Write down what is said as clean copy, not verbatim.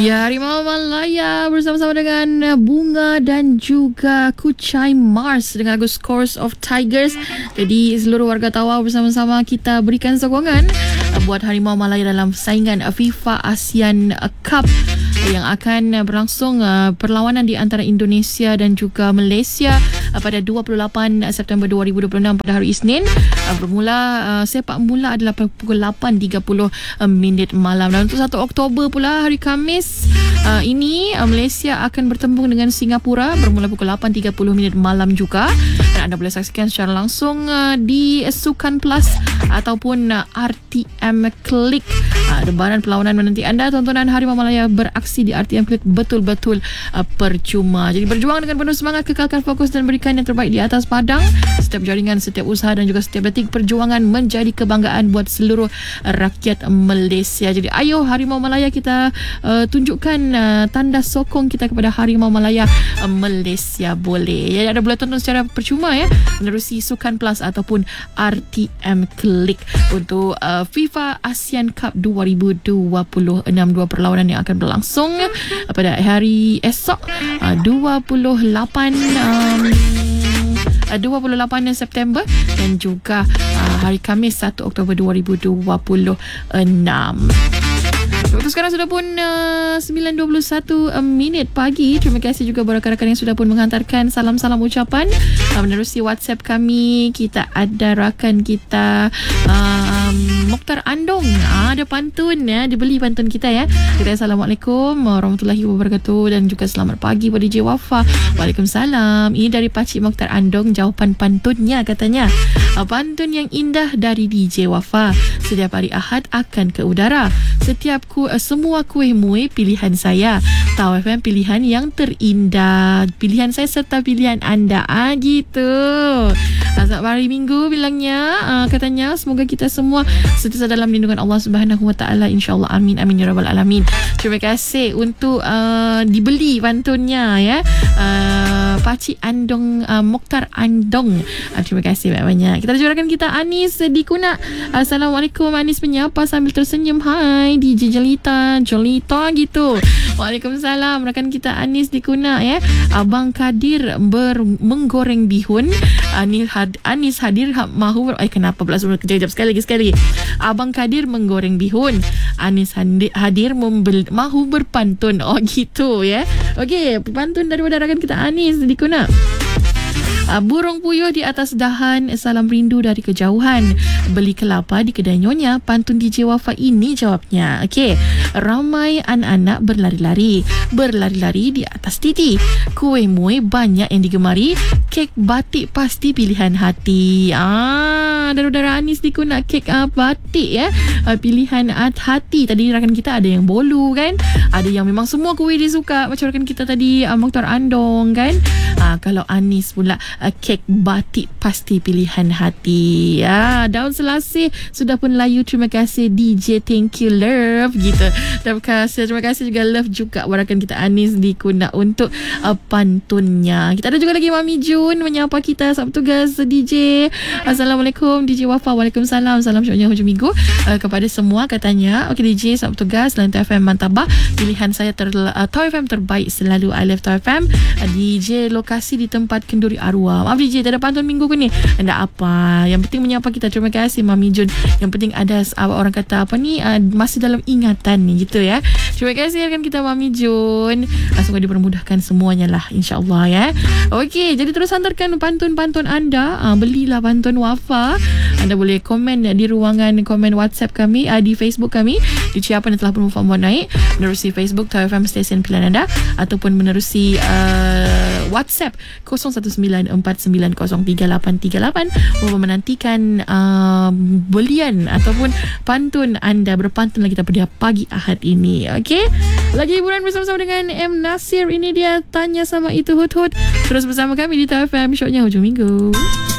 Ya, Harimau Malaya bersama-sama dengan Bunga dan juga Kuchai Mars dengan lagu Scores of Tigers. Jadi seluruh warga Tawau bersama-sama kita berikan sokongan buat Harimau Malaya dalam saingan FIFA ASEAN Cup yang akan berlangsung perlawanan di antara Indonesia dan juga Malaysia pada 28 September 2026 pada hari Isnin. Bermula sepak mula adalah pukul 8.30 minit malam. Dan untuk 1 Oktober pula hari Khamis ini Malaysia akan bertembung dengan Singapura bermula pukul 8.30 minit malam juga. Dan anda boleh saksikan secara langsung di Sukan Plus ataupun RTM Klik. Debaran perlawanan menanti anda. Tontonan Harimau Malaya beraksi di RTM Klik betul-betul percuma. Jadi berjuang dengan penuh semangat, kekalkan fokus dan berikan yang terbaik di atas padang. Setiap jaringan, setiap usaha dan juga setiap detik perjuangan menjadi kebanggaan buat seluruh rakyat Malaysia. Jadi ayo Harimau Malaya, kita tunjukkan tanda sokong kita kepada Harimau Malaya Malaysia boleh. Ya, ada boleh tonton secara percuma ya menerusi Sukan Plus ataupun RTM Klik untuk FIFA ASEAN Cup 2026, dua perlawanan yang akan berlangsung pada hari esok 28 September dan juga hari Khamis 1 Oktober 2026. Waktu sekarang sudah pun 9.21 minit pagi. Terima kasih juga buat rakan-rakan yang sudah pun menghantarkan salam-salam ucapan menerusi WhatsApp kami. Kita ada rakan kita Mokhtar Andong, ada pantun ya, dibeli pantun kita ya. Kita Assalamualaikum warahmatullahi wabarakatuh dan juga selamat pagi pada DJ Wafa. Waalaikumsalam. Ini dari Pakcik Mokhtar Andong, jawapan pantunnya katanya. Pantun yang indah dari DJ Wafa. Setiap hari Ahad akan ke udara. Semua kuih muih pilihan saya. Tau FM pilihan yang terindah. Pilihan saya serta pilihan anda. Gitu. Selamat hari Minggu bilangnya. Katanya semoga kita semua sentiasa dalam lindungan Allah Subhanahu Wa Taala, insyaallah. Amin amin ya rabbal alamin. Terima kasih untuk dibeli pantunnya ya. Pakcik Andong, Mokhtar Andong. Terima kasih banyak-banyak. Kita jumpa kita Anis di Kuna. Assalamualaikum. Anis menyapa sambil tersenyum. Hai DJ Jolita gitu. Waalaikumsalam. Rakan kita Anis di Kuna ya. Abang Kadir menggoreng bihun. Anis hadir mahu kenapa pula semua kejap sekali. Abang Kadir menggoreng bihun. Anis hadir mahu berpantun. Oh gitu ya. Okey, pantun daripada rakan kita Anis di Kuna. Burung puyuh di atas dahan, salam rindu dari kejauhan. Beli kelapa di kedai nyonya, pantun DJ Wafa ini jawabnya. Okey, ramai anak-anak berlari-lari di atas titi. Kuih muih banyak yang digemari, kek batik pasti pilihan hati. Dan udara Anis di Kuna kek batik ya. Pilihan hati. Tadi rakan kita ada yang bolu kan, ada yang memang semua kuih dia suka, macam rakan kita tadi Mokhtar Andong kan. Kalau Anis pula kek batik pasti pilihan hati ya. Daun selasih sudah pun layu. Terima kasih DJ, thank you love gitu. Terima kasih juga love juga warakan kita Anis di Kuna untuk pantunnya. Kita ada juga lagi Mami Jun menyapa kita, sahabat tugas DJ. Assalamualaikum DJ Wafa. Waalaikumsalam. Salam syoknya hujung minggu kepada semua katanya. Okey DJ, sahabat tugas Lantai FM Mantabah, pilihan saya Tau FM terbaik selalu. I love Tau FM. DJ lokasi di tempat kenduri arwah. Maaf DJ, tak ada pantun minggu ke ni? Tak apa. Yang penting menyapa kita. Terima kasih Mami Jun. Yang penting ada orang kata apa ni, masih dalam ingatan ni gitu ya. Terima kasih rakan kita Mami Jun. Semoga dipermudahkan semuanya lah, insyaAllah ya. Okey, jadi terus hantarkan pantun-pantun anda. Belilah pantun Wafa. Anda boleh komen di ruangan komen WhatsApp kami, di Facebook kami, di siapa yang telah bermufahaman naik menerusi Facebook Tau FM Stesen Pilihan Anda, ataupun menerusi WhatsApp 0194903838 untuk menantikan belian ataupun pantun anda. Berpantun lagi pada pagi Ahad ini. Okey, lagi hiburan bersama-sama dengan M Nasir. Ini dia Tanya Sama Itu Hut Hut. Terus bersama kami di Tau FM, syoknya hujung minggu.